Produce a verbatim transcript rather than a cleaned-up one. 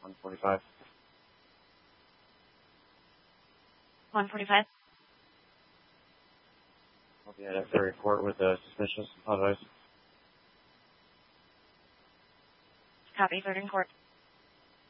one forty-five. one forty-five. I'll be at Ferry Court with uh, suspicious. Apologize. Copy, third in court.